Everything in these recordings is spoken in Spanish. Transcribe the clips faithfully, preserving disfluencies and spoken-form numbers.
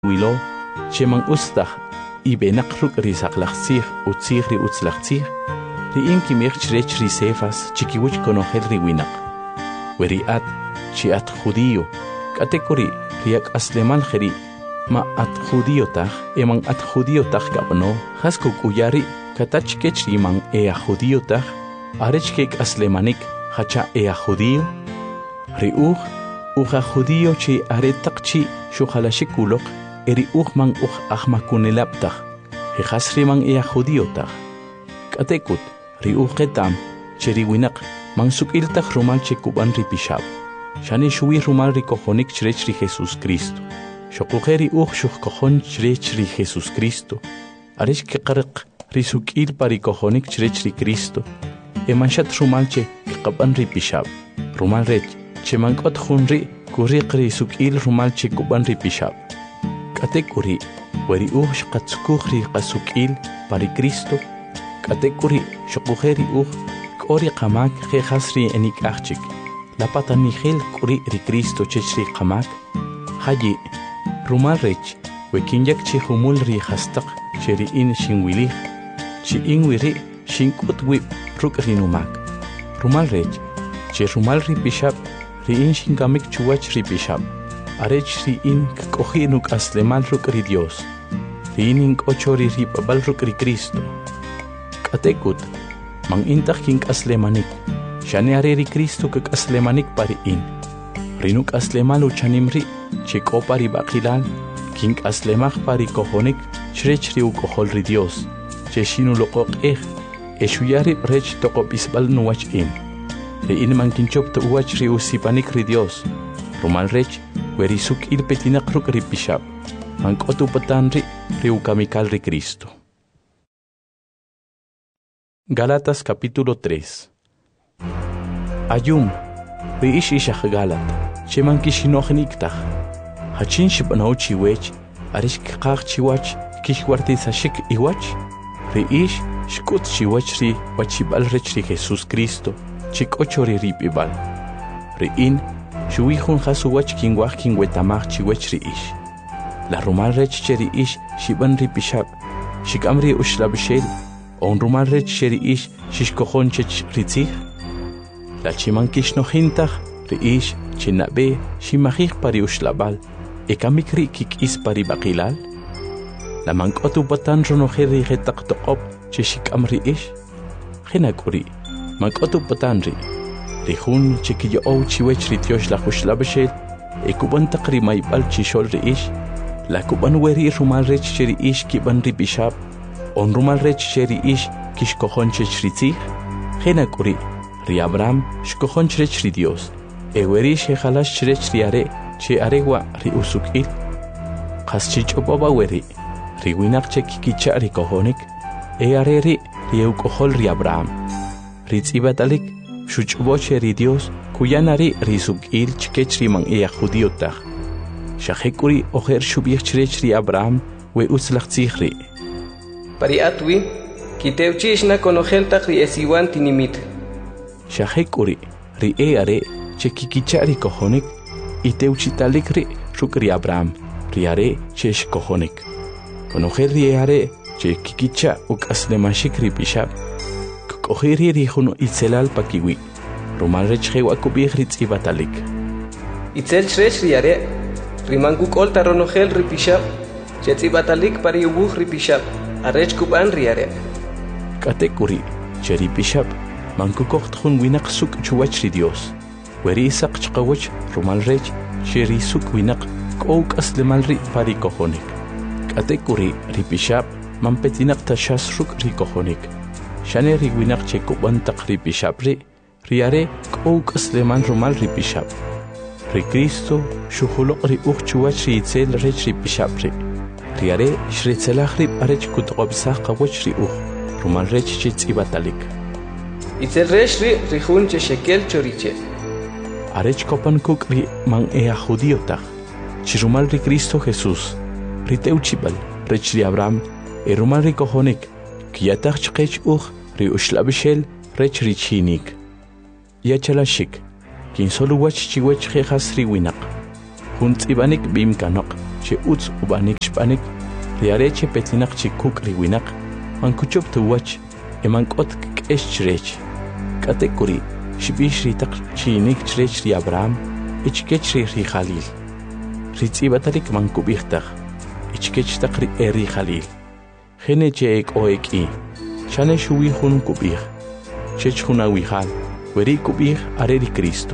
wilo chemang ustah ibenak ruk risaqlaqsij utzij ri utzlaqsij ri inki mirchrech ri sefas chikiwich konojer ri winaq weri at chi at judío katekuri riak aslemal kheri ma at judío taj emang at judío taj kapno haskuk uyari katach kech rimang e a judío taj arech kek aslemanik hacha e a judío ri uj uja judío chi aretaqchi shuhalashikuloq eri ujman uj ahmakunelaptaj hejas rimang e a judío taj katekut ri uj ketam cheri winaq mansukiltaj rumal chekuban ri pishab shani shuwi rumal ri kojonik chrech ri Jesús Cristo shokujeri uj shuj kojon chrech ri Jesús Cristo arish ke qarq ri sukil pari kojonik chrech ri Cristo emanshat rumal che qaban ri pishab rumal rech chemankot junri kuriq ri sukil rumal chekuban ri pishab katekuri weri uj shqatsukuj ri qasukil pari Cristo katekuri shokujeri uj kori qamak jejas ri enik achik la pata nigel kuri ri Cristo chechri qamak hayi rumal rech wekinyak chi humul ri hastaq cheri in shinwili chi inwiri shinkut wi ruk ri numak rumal rech che rumal ri bishab ri in shingamik chuwach ri bishab arech ri in kohi nuk aslemal ruk ri Dios ri in kochori ri babal ruk ri Cristo katekut mang intaq kink aslemanik shani are ri Cristo kak aslemanik pari in rinuk aslemal uchanimri chiko pari baqilal kink aslemaj pari kojonik chrech ri ukojol ri Dios che shinu loqoq ej eshuyari rech toqop isbal nuwach in ri in man kinchop to uwach ri usipanik ri Dios rumal rech weri suk il petinaq ruk ri pishab man kotu patan ri ri ukamikal ri Cristo. Gálatas capítulo tres. Ayum, ri ish ishach Galat, cheman kishinojniktaj, hachin shibanaw chiwech, arish kqaq chiwach, kishwarti sashik iwach, ri ish shkut chiwach ri wachibal rech ri Jesús Cristo, chikocho ri ripibal. Ri in, shuwijun hasuwach kinwaj kinwetamaj chiwech ri ish. La rumal rech cheri ish shiban ri pishab, shikamri ushlabshel, on rumal rech cheri ish shishkojon chech ritzij. La chiman kishnojintaj ri ish chinabe shimajij pari ushlabal, ekamikri kik is pari baqilal. La mankotu patan ronojer ri jetaq toqop che shikam ri ish. Jinakuri, mankotu patan ri, ri jun chikiyo ou chiwech ri tiosh la ushlabshel, ekuban taqri maibal chishol ri ish, la kuban weri rumal rech cheri ish kiban ri bishab, on rumal rech cheri ish kishkojon chech ritzij, jinakuri, ri Abraham shkojon chrech ri Dios, eweri shejalash chrech ri are, che arewa ri usukil, qas chichopaba weri, ri winaq che kikicha ri kojonik, e are ri ri eukojol ri Abraham, ri tzibatalik, shuchbo che ri Dios, kuyanari ri sukil chkech ri man ea judío taj, shajekuri ojer shubich chrech ri Abraham, we utzlaqtzij ri. Pari atwi, kitewchishna konojel tak ri esiwan tinimit. Shajekuri, ri e are, che kikicha ri kojonik, itewchitalik ri ruk ri Abraham, ri are che shkojonik. Konojel ri e are, che kikicha uk aslemashik ri pishab, kokojiri ri juno itzelal pakiwi, rumal rech jewa kubij ri tzibatalik. Itzel chrech ri are, rimankuk olta ronojel ri pishab, che tzibatalik pari ubuj ri pishab. Arech kuban riare. Katekuri, cheri pishab, mankukocht jun winak suk chuwach ri Dios. Weri isak chqawach rumal rech, cheri suk winak kouk aslemal ri pari kojonik. Katekuri, ri pishab, man petinak tashas ruk ri kojonik. Shane ri winak che kuban tak ri pishab ri, riare kouk aslemal rumal ri pishab. Ri Cristo, shuhulok ri uch chuwach ri itzel rech ri pishab ri. Riare shritzelaj ri arech kutqobsaj qawach ri uj, rumal rech che tzibatalik. Itzel rech ri rijun che shekel choriche. Arech kopan kuk ri man ea judío taj, chi rumal ri Cristo Jesús, ri teuchibal, rech ri Abraham, e rumal ri kojonik, kiyataj chqech uj, ri ushlabshel, rech ri chinik. Yachalashik, kin solu wach chiwech jejas ri winak, jun tzibanik bim kanok, che utz ubanik shpanik riare che petinak chi kuk riwinak man kuchup tuwach eman kot kesh chrech katekuri shibish ritaq chinik chrech ri Abraham ichkech ri ri Khalil ritzibatalik man kubirtaq ichkech taq ri eri Khalil khene che ek oeki shane shuwi khun kubir chech khuna wihal weri kubir are ri Cristo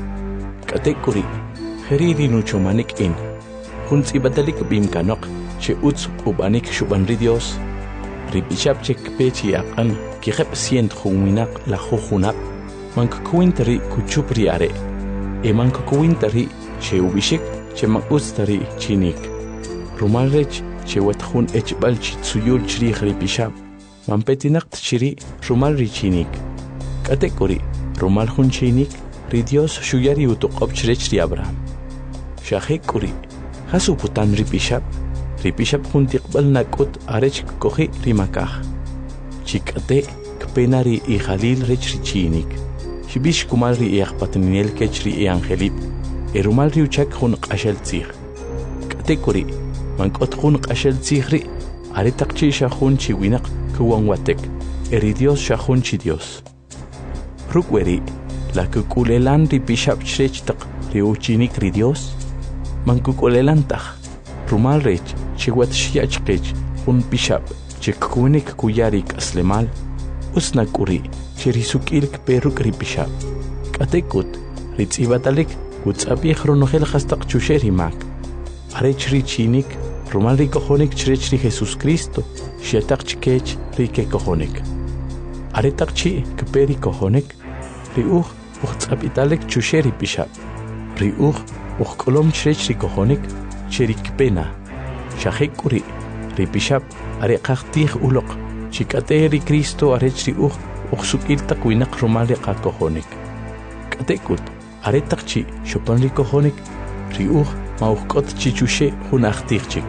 katekuri heriri nucho manik in Hunz ibadalik bim kanok che utz ubanik shuban ri Dios ri bishap che pechi akan ki khep sient khuminak la khunak man kuintari kuchupri are e man kuintari che ubishik che man ustari chinik rumalrech che watkhun echbal chi tsuyul chri khri bishap man petinak tchiri rumal ri chinik katekori rumal khun chinik ri Dios shuyari utuqob chrech ri Abraham shahekuri Hasu putan ripishap, ripishap juntik bal nakut arech kohi rimakah. Chikate kpenari i Khalil rech richinik. Shibish kumal ri iach patninel kech ri i Angelip. Erumal ri uchak hun qashel tzir. Katekuri, mankot hun qashel tzirri, aretak chi shahun chi winak kuwan watek. Eri Dios shahun chi Dios. Rukweri, la kukulelan ripishap chrech tak ri uchinik ri Dios. Mankukolelantah, rumal rech, chiwat shiachkech, un bishap, chikunik kuyarik aslemal, usnakuri, chirisukilk peruk ribishap. Katekut, ritz ibatalik, utsabi chronohel hastak chusherimak. Arech richinik, rumal rikohonik chrech ri Jesus Cristo, shiatak chikech rike kohonik. Aretak chi kperi kohonik, riuch, uchtsabitalik chusheri bishap. Riuch, Uxkolom chrech ri kohonik cherik pena shahekuri ri bishap are qahtih uloq chikate ri Cristo arech ri uj uxukil taqwinak rumali qa kohonik katekut are taqchi shopan ri kohonik ri uj ma uxkot chichushe hunaqtih chik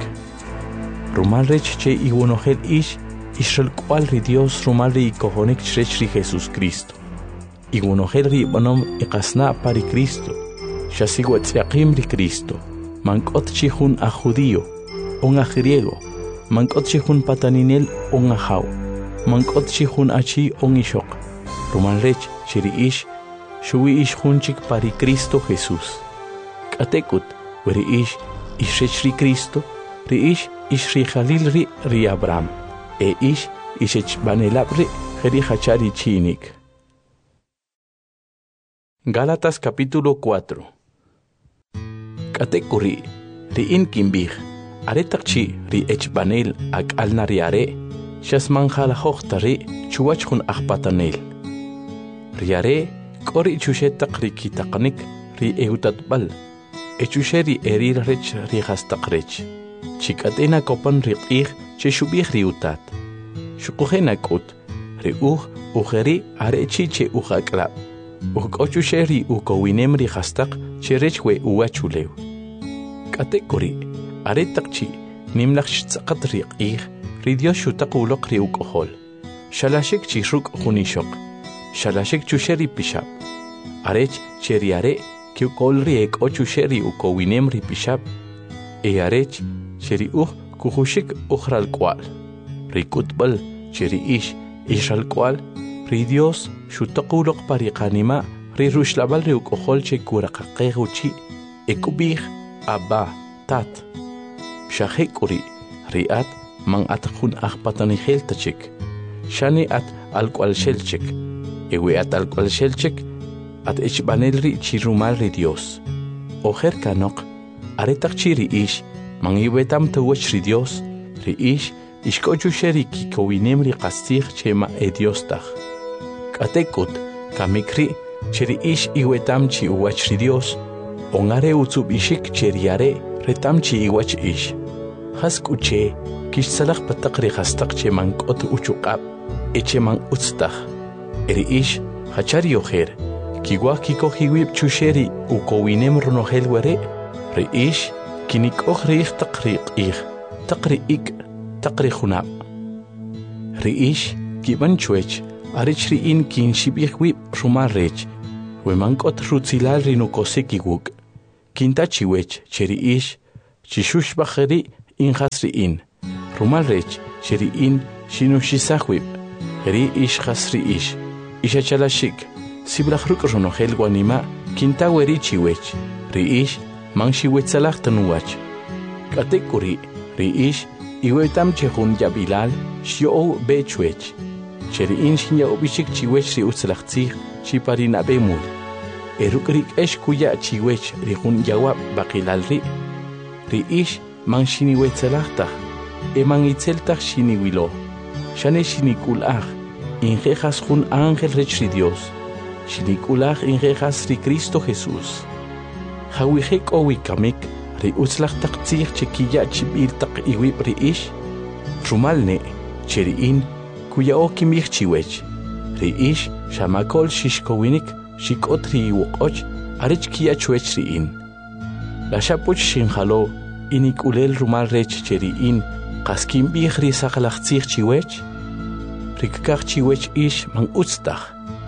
rumal rech che iwonohel ish ishral kwal ri Dios rumal ri kohonik chrech ri Jesus Cristo iwonohel ri banom iqasna pari Cristo Shasiguat yaqim ri Cristo, mankot chihun a judío, un a griego, mankot chihun pataninel, un a jau, mankot chihun a chi un ishok, rumanrech chiri ish, shui ish hunchik pari Cristo Jesús. Katekut, weri ish, ishech ri Cristo, ri ish, ish ri Khalil ri ri Abraham, e ish, ishech banelab ri, heri hachari chinik. Gálatas capítulo cuatro. Katekuri, ri in kimbih, aretakchi ri echbanel ak alnariare, shasman jalahokhtari, chuachun akpatanel. Riare, kori chushetak ri kitakanik, ri eutatbal, echusheri erir rech ri hastakrech. Chikatena kopan ri ih, cheshubih ri utat. Shukuhena kot, ri uh, ujeri arechi che uhaklab. Ukochusheri ukowinem ri hastak, cherechwe uachulew. Katekuri, aretakchi, nimlach tzaqat ri ih, ri Dios shutaqulok ri ukohol. Shalashek chishuk hunishok. Shalashek chusheri pishap. Arech cheriare, ki ukol ri ek ochusheri ukowinem ri pishap. E arech, cheri uh kuhushik uhral kwal. Ri kutbal, cheri ish, ishal kwal. Ri Dios shutaqulok pariqanima, ri rushlabal ri ukohol che kuraqaqeguchi, ekubih, Abba, tat. Shahekuri, riat, man atakun akpatanihel tachik. Shani at alqual shelchik. Ewe at alqual shelchik, at echbanel ri chirumal ri Dios. Oher kanok, aretak chiri ish, man iwetam tawach ri Dios, ri ish, ishkochu sheri kikowinem ri qastih chema e Dios tach. Katekut, kamikri, chiri ish iwetam chi uwach ri Dios, Ongare utsub ishik cheriare retamchi iwach ish. Haskuche kish salak pataqri hastaq che mankot uchuqab eche man utstaq. Eri ish hachari ojer kiwa kiko hiwib chusheri ukowinem runohel were ri ish kinik ohri taqri ih taqri ik taqri khunab. Ri ish kiban chuech arich ri in kin shibih wib rumarech we mankot rutzilal rinukoseki wuk. Kinta chiwech cheri ish, chishush bajeri in hasriin. Rumal rech sheriin shinushisahwib. Ri ish hasri ish. Isha chalashik. Sibrahruk ronogel guanima. Kinta weri chiwech. Ri ish man shiwetzalah tanuwach. Katekuri. Ri ish iwetam chehun yabilal shio bechuech. Sheriin shinya obishik chiwech ri utzlachtzih chiparina bemul. Erukrik esh kuya chiwech rihun yawa bakilal ri. Ri ish man shiniwetzelachta. Eman itzeltach shiniwilo. Shane shinikulach. Injejas jun ángel rech ri Dios. Shinikulach injejas ri Cristo Jesús. Hawihek owikamik ri utzlachtak tzih chekiya chibirtak iwib ri ish. Rumalne cheriin kuya okimich chiwech. Ri ish shamakol shishkowinik shikot ri iwokoch arech kia chuech riin. La shapuch shinjalo inikulel rumal rech cheriin kaskim bih ri sakalachtzih chiwech. Rikkach chiwech ish man utztach.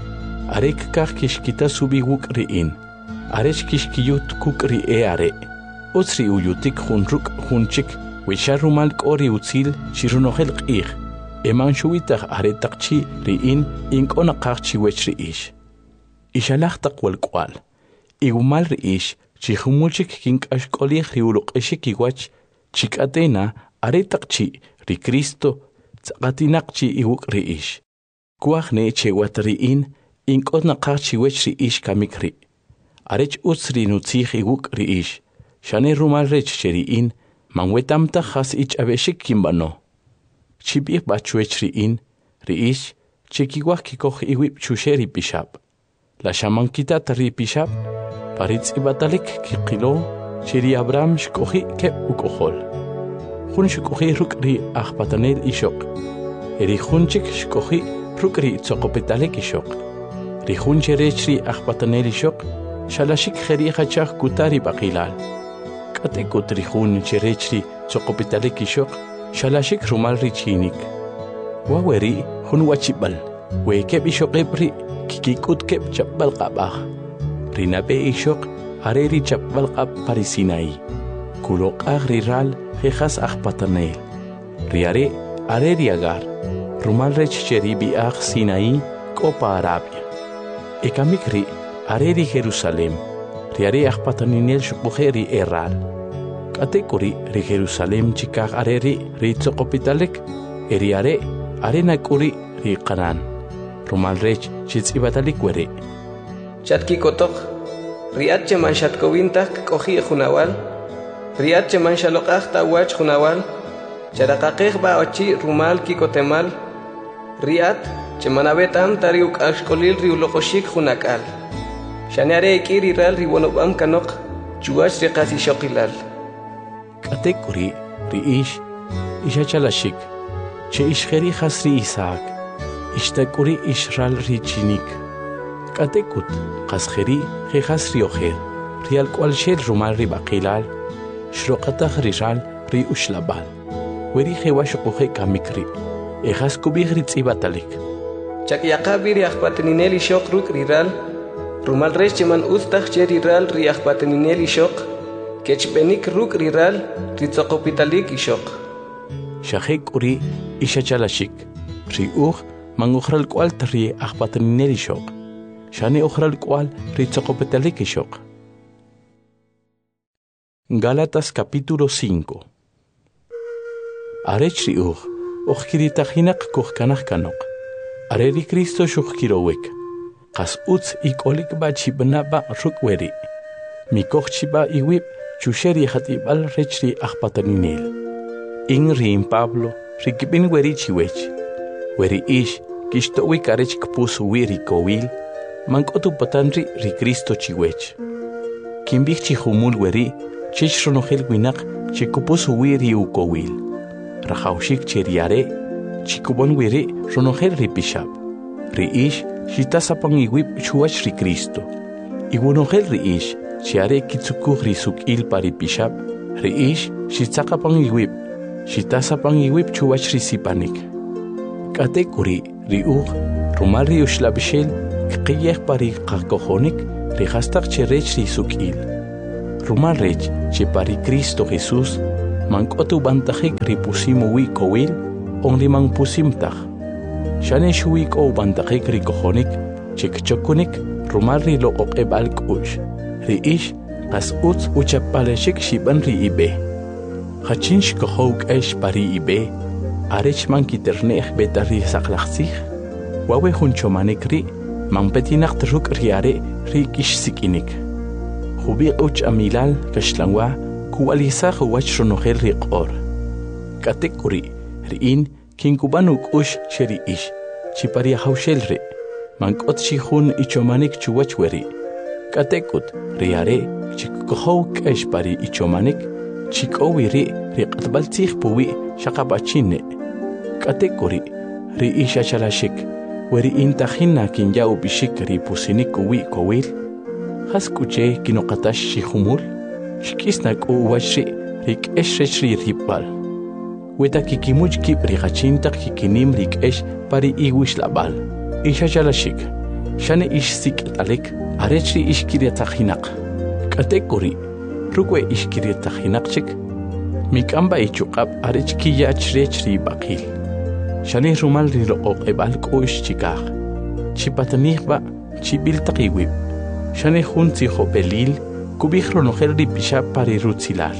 Arek kach kishkita subiwuk riin. Arech kishkiyut kuk ri e are. Utzri uyutik junruk junchik wisha rumal kori utzil shirunohel qih. Eman shuitach aretakchi riin inkona kach chiwech ri ish. Ishalachtak walkwal. Igumal ri ish chihumulchik kink ashkolih riuluk eshikiwach chikatena aretakchi ri Cristo tzakatinakchi iwuk ri ish. Kuachne chewat riin inkona kach chiwech ri ish kamikri. Arech utzri nutzih iwuk ri ish. Shane rumal rech cheriin manwetamta has ich abeshik kimbano. Chibih bachuech riin ri ish chekiwach kikoch iwip chusheri pishab. La shamankita tari pishab paritz ibatalik kikilo cheri Abraham shkohi kep ukohol. Jun shkohi rukri achpatanel ishok. Eri junchik shkohi rukri tzokopetalik ishok. Ri jun cherechri achpatanel ishok shalashik kheri khachach kutari bakilal. Katekut ri jun cherechri tzokopetalik ishok shalashik rumal richinik. Waweri jun wachibal. We kep ishok ebri kikikut kep chapbal qabah. Rinabe ishok hareri chapbal qab parisinai. Kulok agriral jejas achpatanel. Riare areri agar. Rumal rech cheribi ag Sinai kopa Arabia. Ekamikri areri Jerusalem. Riare achpataninel shukbuheri eral. Katekuri ri Jerusalem chikag areri ri tzokopitalik. Eriare arena kuri ri Qanan. Rumal rech chitzibatalik were. Chatki kotok. Riat cheman shatkowintak kohi junawal. Riat cheman shalokach tawach junawal. Charakakeh ba ochi rumal kikotemal. Riat cheman abetam tariuk ashkolil riulokoshik junakal. Shaneare ekiri ral riwonobam kanok. Chuach riqasi shokilal. Katekuri ri ish isha chalashik. Che ishkheri khasri Isaac. Ishtakuri ishral richinik. Katekut qaskheri khasri oher. Rial kwalshel rumal ri bakilal. Shrokatah rijal ri ushlabal. Weri hewash ohe kamikri. Ejas kubih ritzibatalik. Chakyakabi ri achpatenineli shok ruk riral. Rumal rech cheman ustach cheriral ri achpatenineli shok. Kechbenik ruk riral ritzokopitalik ishok. Shahek uri ishachalashik. Ri uch mangukhral kwal ri achpatenineli shok. Shane ukhral kwal ritzokopitalik ishok. Gálatas capítulo cinco. Arech ri uch ochkiritahinak kuhkanach kanok. Areri Cristo shukhkirowek. Qas utz ikolik ba chibna ba rukweri. Mikoch chiba iwib chusheri hatibal rechri achpataninel. In rim Pablo rikibin weri chiwech. Weri ish kishtowik arech kpus wiri kowil. Mankotu patanri ri Cristo chiwech. Kimbich chihumul weri chish ronohel winak chikupus wiri ukowil. Rahaushik cheriare chikubon wiri ronohel ripishab. Ri ish shitasapang iwib chuach ri Cristo. Iwunohel ri ish chiare kitsukuh risuk il paripishab. Ri ish shitsakapang iwib shitasapang iwib chuach risipanik. Katekuri ri ug rumal ri ushlabishel kqiyeh pari qakohonik ri hastak cherech risuk il. rumal rech che pari Cristo Jesús mankotu bantajik ripusimu wi kowil on limang pusimtaj shane shui ko bantajik rikohonik chikchokunik rumal ri loqoq ebal kush ri ish qas uts uchapaleshik shiban ri ibe khachinsh kohok esh pari ibe arech man kiterneh betari saqlaxsih wawe hunchomanik ri man petinak truk riare ri kish sikinik khubi uch amilal kashlanwa kuwalisa khwach ronogel riqor katekuri riin kinkubanu kush sheri ish chipari haushel ri mankot shihun ichomanik chuwachweri katekut riare chikkohok esh pari ichomanik chikowiri riqatbaltih puwi shaqabachine katekuri ri isha chalashik weri intajina kinyau bishik ri pusinik wi kowil haskuche kinoqatash shihumul shkisnak uwashi rik eshesh ri ribal weta kikimuch kib riqachinta kikinim rik esh pari iwish labal isha chalashik shane ish sik alek arechi ishkiriatahinaq katekuri rukwe ishkiriatahinaqchik mikamba ichuqab arech kiyach rech ri baqil shane rumal ri loqoq ebal kush chikaq chipatanihba chibil taqiwib shane junti hopelil kubihro nojer ri pisha pari rutzilal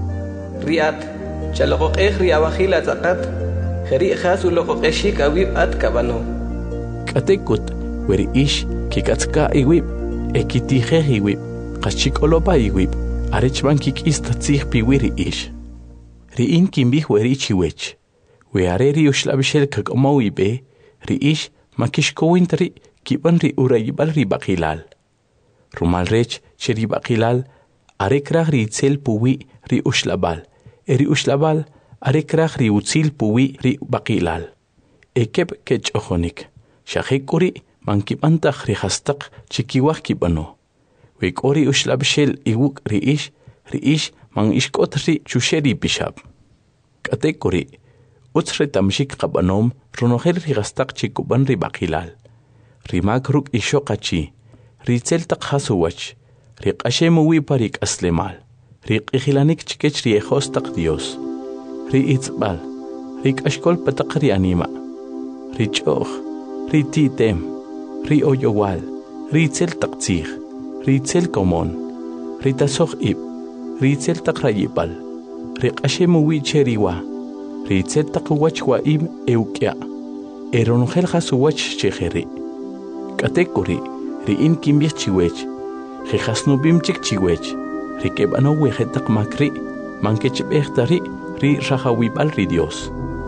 riat chaloqoq eh ri abajila taqat khari khasu loqoq eshik awib at kabano katekut weri ish kikatska iwib ekitije iwib qachikolopa iwib arechban kikistatzih piwiri ish ri in kimbih weri chiwech we areri ushlabishel kakomawibe ri ish makishkowintri kiban ri urayibal ri baqilal rumal rech cheri baqilal arekrah ri itzel puwi ri ushlabal eri ushlabal arekrah ri utzil puwi ri baqilal ekeb kech ojonik shahikuri mankibantaj ri hastaq chikiwaj kibano wekori ushlabshel iwuk ri ish ri ish man ishkot ri chusheri bishab katekuri utsre tamshik qabanom ronogel ri hastaq chikuban ri baqilal ri makruk ishoqachi ri tseltaq hasuwach ri qashemu wi parik aslemal ri qihilanik chikech ri hostaq dios ri itzbal ri qashkol pataq ri anima ri choj ri titem ri oyowal ri tseltaq tzig ri tsel komon ri tasoj ib ri tseltaq rayibal ri qashemu wi cheriwa ri tseltaq wachwa ib eukya eronogel hasuwach chejeri katekuri ri in kimbih chiwech ri hasnubim chik chiwech ri kebano wejetaq makri mankechbehtari ri rajawibal ri dios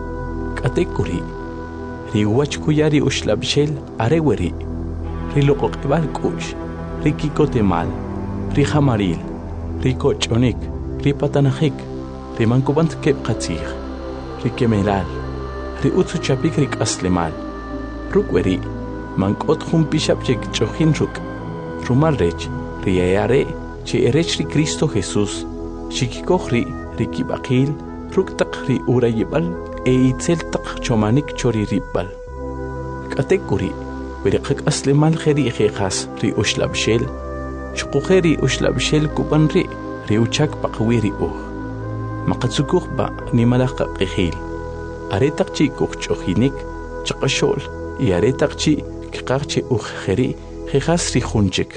katekuri ri wachkuyari ushlabshel areweri ri loqoqbal kush ri kikotemal ri hamaril ri kochonik ri patanajik ri mankubant kebqatzig ri kemelal ri utsu chapik ri aslemal rukweri mankot jun pishap chek chojin ruk rumal rech ri ayare che erech ri Cristo Jesús shikikohri ri kibaqil ruk taq ri urayibal e itzel taq chomanik chori ribal katekuri weri qak aslemal kheri khas ri ushlabshel shqukheri ushlabshel kuban ri ri uchak paqwiri uh maqatsukukh ba nimalaq qihil aretaq chi kukhchohinik chaqashol y aretaq chi kiqarchi ukheri khas ri khunchik.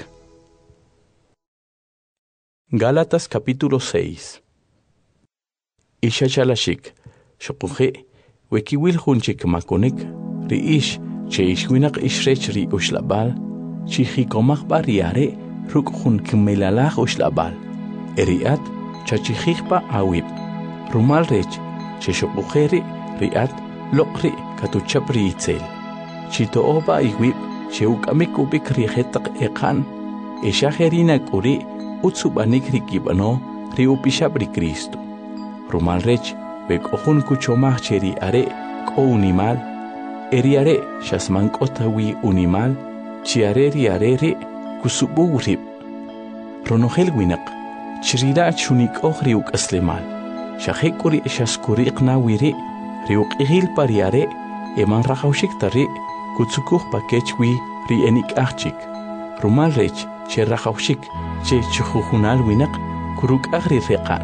Gálatas capítulo seis. Isha chalashik shquhe wekiwil khunchik makonik ri ish che ishwinak ishrech ri ushlabal chi khikomach bariare ruk khun kmelalach ushlabal eriat chachikhpa awib rumal rech che shqukheri riat loqri katuchapri itzel chito oba iwib che ukamiku bikri khetaq eqan eshaherina kuri utsubanik rikibano ri upishabri Cristo rumal rech bek ohun kuchomach cheri are ko unimal eriare shasman kotawi unimal chiare riare re kusubu rib ronogel winak chirira chunik ohri uk aslemal shahekuri shaskuri qnawiri riuk ihil pariare eman rahaushik tari kutsukuk pakechwi ri enik achik rumal rech che rahaushik che chuhunal winak kuruk agri reqan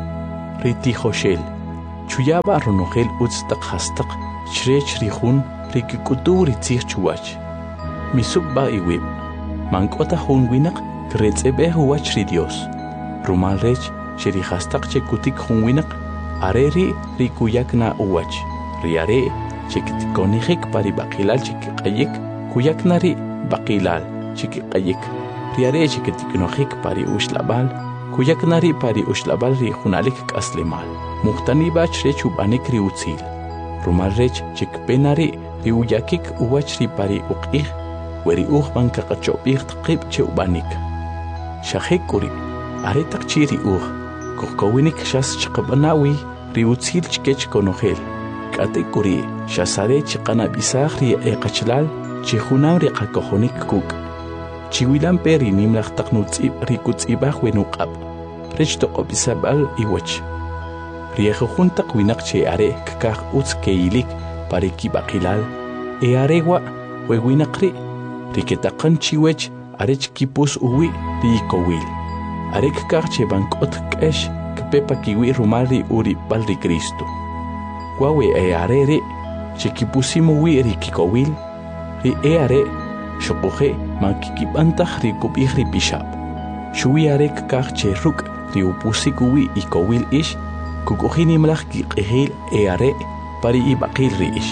riti Joshel chuyaba ronogel utstak hastaq chrech rihun rikikutur itzir chuwach misuk ba iwib mankota hun winak kretsebe huwach ri Dios rumal rech cheri hastaq che kutik hun winak areri rikuyakna uwach riare chekitikonihik pari baqilal chikqayik kuyaknari baqilal chikqayik riare chekitikonihik pari ushlabal kuyaknari pari ushlabal ri hunalik kaslemal muhtani bach rech ubanik ri utzil rumal rech chikpenari ri uyakik uwach ri pari uqih weri uq banka qachobih tqib che ubanik shahikuri aretak chiri uq kokowinik shas chqabanawi ri utzil chkech konogel katekuri shasare chiqana bisaq ri eqachlal chihunam ri qakojonik kuk chiwilan peri nimlaq taqnutzib ri kutzibaq wenuqab rech toqobisabal iwach riyajo junta winak che are kakaq utz keilik pariki baqilal e arewa wewinaqri riketaqan chiwech arech kipus uwi ri kowil are kakaq che bankot k'esh kpepa kiwi rumali uri balri Cristo wawe e arere chikipusimu wi ri kikowil ri e are shoqoje mankikibantaq ri kubih ri bishab shuwi are kakaq che ruk ri upusikuwi ikowil ish kukujini mlaq kiqihil e are pari ibaqil ri ish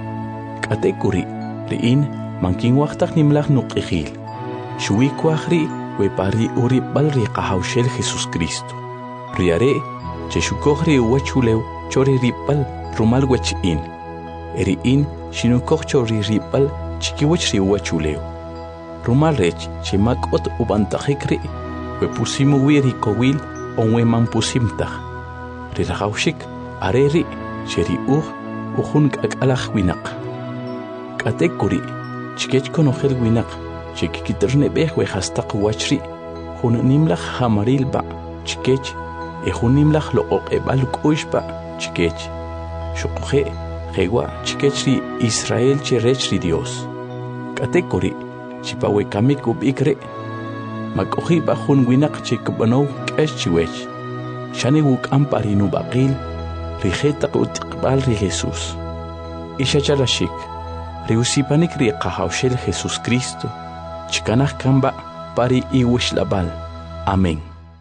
katekuri riin mankin waqtaq nimlaq nuqihil shuwi kwahri we pari uri balri qahawshel Jesus Cristo riare che shukojri wachulew chori ripal rumal wachin eriin shinukoj chori ripal chikiwach ri wachulew rumal rech che makot ubantajikri we pusimu wiri kowil onwe man pusimtaj riraqawshik areri cheri uj ujun k'ak'alaj winaq k'atekuri chikech konojel winaq chikikiterneb'ej we hastaq wachri jun nimlaj jamarilba chikech e jun nimlaj loqoq'eb'al k'uxpa chikech xuqoje jewa chikech ri Israel che rech ri Dios k'atekuri chipawekamik ub'ikre mak'ojiba jun winaq chikb'anow k'ex chiwech shani wuk'am parinu baqil rijetaq utiqbal ri Jesus ishachalashik riusipanik ri qahawshel Jesus Cristo chikanaj kamba pari iwishlabal amén.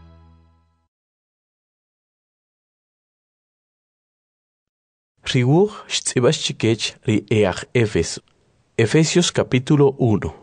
Riwuj shtz'ibash chikech ri eaj Efeso Efesios capítulo uno.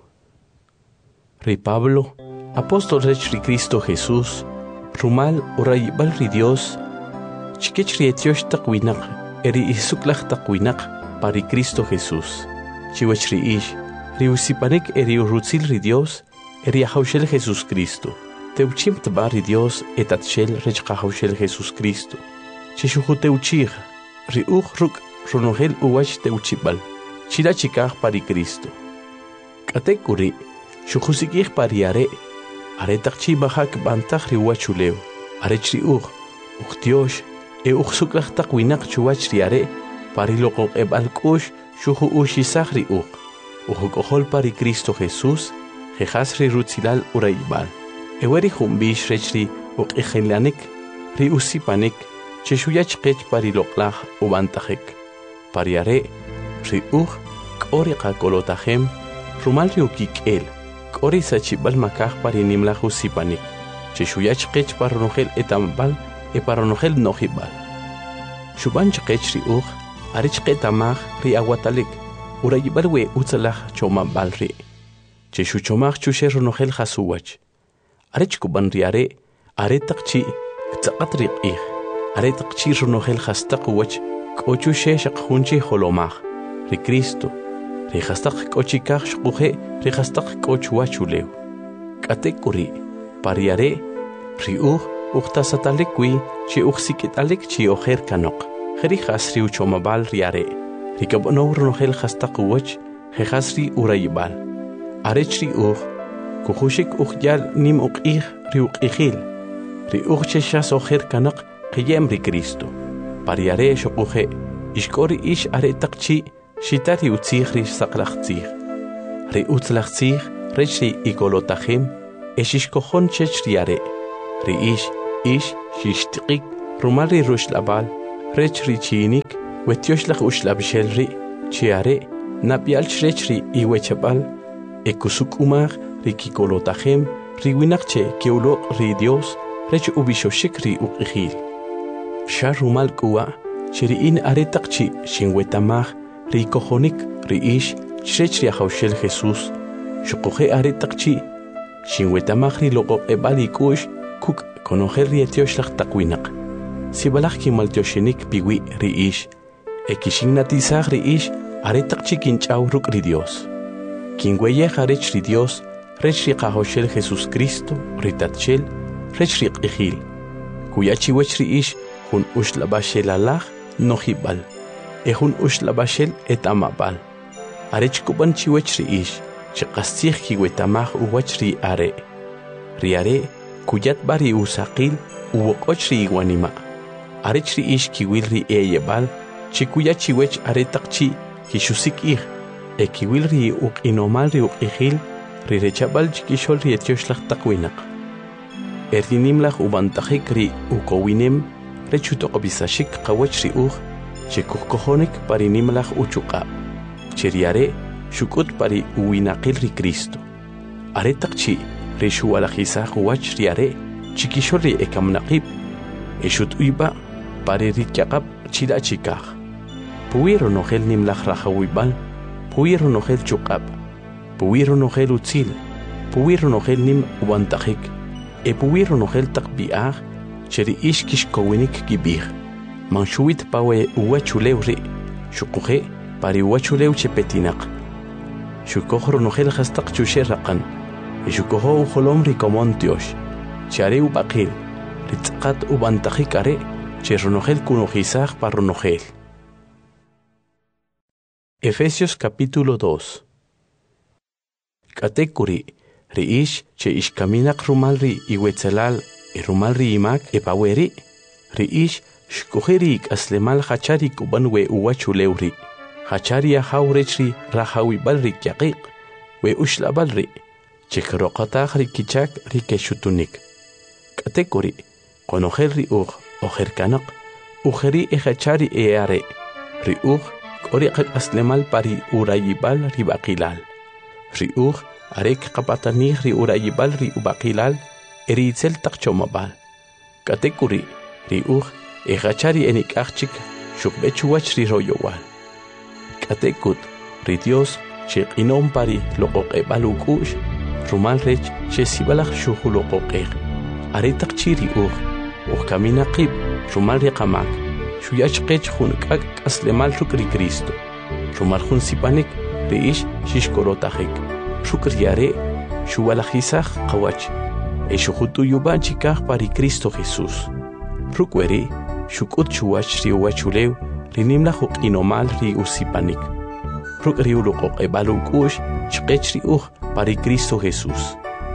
Ri Pablo apóstol rech ri Cristo Jesús rumal urayibal ri Dios chikech ri etiosh taqwinaq eri isuklaj taqwinaq pari Cristo Jesús chiwach ri ish ri usipanik eri urutzil ri Dios eri ahawshel Jesus Cristo teuchim tbar ri Dios etatshel rech qahawshel Jesus Cristo chishuju teuchij ri uj ruk runogel uwach teuchibal chila chikaj pari Cristo k'atekuri shujusikij pari are aretaq chibajak bantaj ri wachulew arech ri uj uj Dios e uj suklaj taq winaq chuwach ri are pari loqoq'eb'al k'ux shuju uxisaj ri uj uj k'ojol pari Cristo Jesús jejas ri rutzilal urayibal eweri jumbix rech ri uq'ijilanik ri usipanik chexuyach qech pari loqlaj ubantajek pari are ri uj k'ori qakolotajem rumal ri ukik'el k'ori sachibal makaj pari nimlaj usipanik chexuyach qech paronojel etambal e paronojel nojibal xuban chqech ri uj arich qetamaj ri aguatalik urayibal we utzalaj chomabal ri chexu chomaj chuxe ronojel jasuwach arich kuban ri are aretaq chi ktzaqat ri q'ij aretaq chi ronojel jastaq wach k'ochu xe xaqjunchi jolomaj ri Cristo ri jastaq k'ochikaj xquje ri jastaq k'och wachulew k'atekuri pari are ri uj uqtasatalik wi chi uqsik'italik chi ojer kanoq jeri jas ri uchomabal ri are ri kab'onow ronojel jastaq wach jejas ri urayibal arech ri uj kujuxik uqyal nim uq'ij ri uq'ijil ri uj che xas ojer kanaq qiyem ri Cristo pari are xoquje ixk'ori ix aretaq chi xita ri utzij ri saqlaj tzij ri utzlaj tzij rech ri ikolotajem e xixkojon chech ri are ri ix ish shishtiqik rumal ri rush labal rech ri chinik wetyosh lak ush labshel ri chiare napial chrech ri iwechabal ekusuk umar ri kikolotajem ri winakche keulo ri Dios rech ubishoshik ri uqihil sha rumal kuwa chiri in aretaqchi shinwetamaj ri kojonik ri ish chrech ri haushel Jesús shuqoje aretaqchi shinwetamaj ri loqo ebali kush kuk konojer ri etiosh taqwinaq sibalaj kimaltyoshinik piwi ri ish ekishignatizaj ri ish aretaqchi kinch'aw ruk' ri Dios kinweyej arech ri Dios rech ri qajoshel Jesús Cristo ri tatchel rech ri q'ijil kuyachiwech ri ish jun uxlab'axel alaj nojib'al e jun uxlab'axel et'amab'al arech kub'an chiwech ri ish chiqastzij kiwetamaj uwach ri are ri are kuyatb'a ri usaqil uwoq'och ri iwanima' arech ri ish kiwil ri eyeb'al chikuyachiwech aretaqchi kixusik ij e kiwil ri uq'inomal ri uq'ijil ri rechab'al chikixol ri etiox laj taqwinaq e rinim laj ub'antajik ri ukowinem rech utoq'obisaxik qawach ri uj chikujkojonik pa ri nim laj uchuq'ab' che ri are xuk'ut pa ri uwinaqil ri Cristo aretaqchi ri xuwalajisaj uwach ri are chikixol ri ekamnaqib e xut'uyb'a pa ri rikyaq'ab' chila' chikaj puwi ronojel nim laj rajawib'al puwi ronojel chuq'ab' puwi ronojel utzil puwi ronojel nim ub'antajik e puwi ronojel taq b'i'aj che ri ix kixkowinik kib'ij manxuwit pawe uwachulew ri' xuqoje pa ri uwachulew che petinaq xukoj ronojel jastaq chuxe raqan e xukojo ujolom ri komon tiox che are ub'aqil ri tz'aqat ub'antajik are che ronojel kunojisaj pa ronojel. Efesios capítulo dos. Katekuri ri ish che ishkaminaq rumal ri iwetzelal e rumal ri imak e paweri ri ish shkojeri ik'aslemal hachari kuban we uwachulew ri hachari ajaw rech ri rajawib'al ri kyaqiq we uxlab'al ri chikroqataj ri kichak ri keshutunik katekuri qonojel ri uj ojerkanaq ujeri e hachari e are ri uj k'ori qak'aslemal pa ri urayib'al ri b'aqilal ri uj are kqapatanij ri urayib'al ri ub'aqilal e ri itzel taq chomab'al katekuri ri uj e hachari e nik'aj chik xukb'e chuwach ri royowal katekut ri Dios che q'inom pa ri loqoq'eb'al uk'u'x rumal rech che sibalaj xujuloqoq'ej are taq chi ri uj uj kaminaqib rumal ri qamak xuyachqech jun k'ak' k'aslemal ruk' ri Cristo rumal jun sipanik ri ix xixkorotajik ruk' ri are xuwalajisaj qawach e xujut'uyub'a chikaj pa ri Cristo Jesús ruk' weri xuk'ut chuwach ri uwachulew ri nim laj uq'inomal ri usipanik ruk' ri uloqoq'eb'al uk'u'x chqech ri uj pa ri Cristo Jesús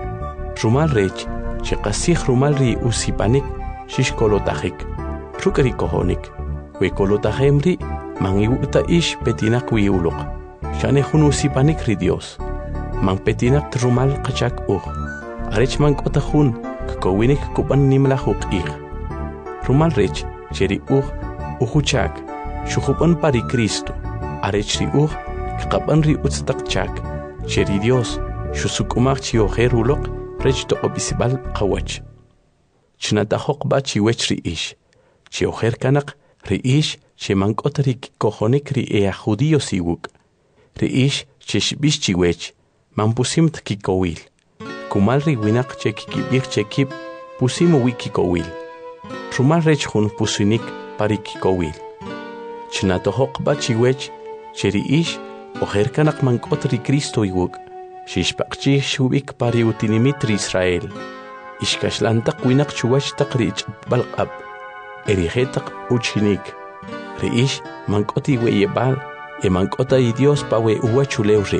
rumal rech chiqasij rumal ri usipanik xixkolotajik ruk' ri kojonik we kolotajem ri man iwu'ta ix petinaq wi uloq xane jun usipanik ri Dios man petinaq rumal qachak uj arech man k'ota jun kkowinik kub'an nim laj uq'ij rumal rech che ri uj ujuchak xujub'an pa ri Cristo arech ri uj kqab'an ri utz taq chak che ri Dios xusuk'umaj chi ojer uloq rech toq'ob'isb'al qawach chnatajoqb'a chiwech ri ix che ojer kanaq ri ix che man k'ota ri kikojonik ri e aj judíos iwuk' ri ix che xb'ix chiwech man pusimt kikowil kumal ri winaq che kikib'ij che kib pusim uwi kikowil rumal rech jun pusinik pa ri kikowil chnatojoqb'a chiwech che ri ix ojer kanaq man k'ota ri Cristo iwuk' xixpaqchij xub'ik pa ri utinimit ri Israel ixkaxlan taq winaq chuwach taq ri ich'b'al q'ab' e ri je taq uchinik ri ix man k'ota iweyeb'al e man k'ota i Dios pa we uwachulew ri